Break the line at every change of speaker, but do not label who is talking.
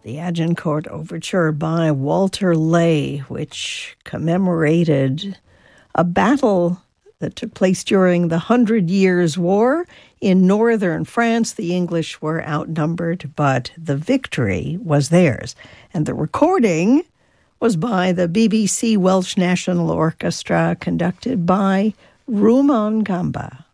The Agincourt Overture by Walter Ley, which commemorated a battle that took place during the 100 Years' War. In northern France, the English were outnumbered, but the victory was theirs. And the recording was by the BBC Welsh National Orchestra, conducted by Rumon Gamba.